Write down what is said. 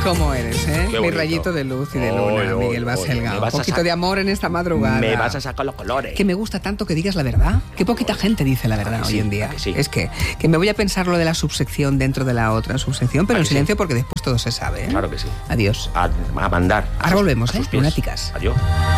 ¿Cómo eres, eh? Qué Mi bonito. rayito de luz y de luna, Miguel Baselga. me Un vas a poquito de amor en esta madrugada. Me vas a sacar los colores. Que me gusta tanto que digas la verdad. Qué poquita gente dice la verdad que hoy sí? en día. ¿A que sí? Es que me voy a pensar lo de la subsección dentro de la otra subsección, pero ¿A en que sí? silencio porque después todo se sabe, ¿eh? Claro que sí. Adiós. A mandar. Ahora volvemos, a sus ¿eh? pies. Lunáticas. Adiós.